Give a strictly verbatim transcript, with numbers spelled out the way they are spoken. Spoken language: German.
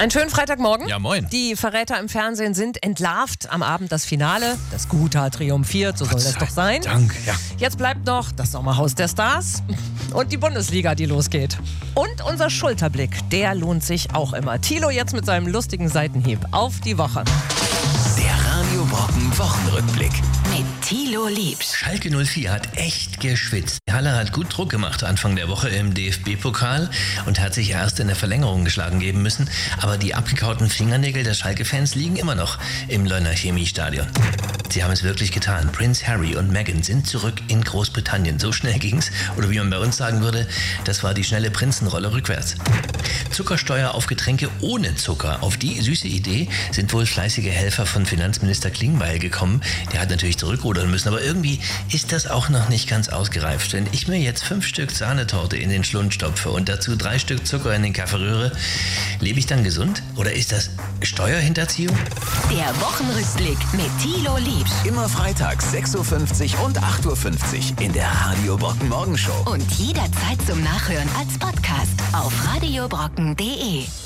Einen schönen Freitagmorgen. Ja, moin. Die Verräter im Fernsehen sind entlarvt. Am Abend das Finale. Das Gute hat triumphiert, so soll das doch sein. Dank, ja. Jetzt bleibt noch das Sommerhaus der Stars und die Bundesliga, die losgeht. Und unser Schulterblick, der lohnt sich auch immer. Thilo jetzt mit seinem lustigen Seitenhieb auf die Woche. Der Radio Brocken Wochenrückblick. Mit Thilo Liebsch. Schalke null vier hat echt geschwitzt. Halle hat gut Druck gemacht Anfang der Woche im D F B-Pokal und hat sich erst in der Verlängerung geschlagen geben müssen. Aber die abgekauten Fingernägel der Schalke-Fans liegen immer noch im Leuna Chemiestadion. Sie haben es wirklich getan. Prince Harry und Meghan sind zurück in Großbritannien. So schnell ging's, oder wie man bei uns sagen würde, das war die schnelle Prinzenrolle rückwärts. Zuckersteuer auf Getränke ohne Zucker. Auf die süße Idee sind wohl fleißige Helfer von Finanzminister Klingbeil gekommen. Der hat natürlich zurückrudern müssen, aber irgendwie ist das auch noch nicht ganz ausgereift. Wenn ich mir jetzt fünf Stück Sahnetorte in den Schlund stopfe und dazu drei Stück Zucker in den Kaffee rühre, lebe ich dann gesund? Oder ist das Steuerhinterziehung? Der Wochenrückblick mit Thilo Liebsch. Immer freitags sechs Uhr fünfzig und acht Uhr fünfzig in der Radio Brocken Morgenshow. Und jederzeit zum Nachhören als Podcast auf radiobrocken punkt de.